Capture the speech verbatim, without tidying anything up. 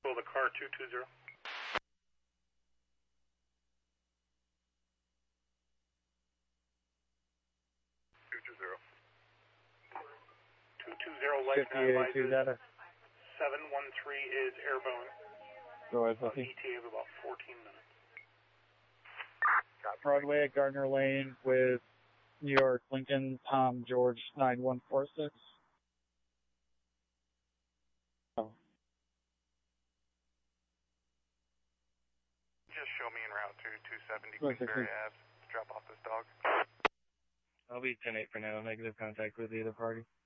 Pull the car two two zero. two two zero. two two zero, life advisors. seven one three is airborne. Go ahead, Uh, Puffy. E T A of about fourteen minutes. Broadway at Gardner Lane with New York Lincoln, Tom George nine one four six. Oh. Just show me en route to two seventy Right, Queensberry okay. Ave to drop off this dog. I'll be ten eight for now. Negative contact with the other party.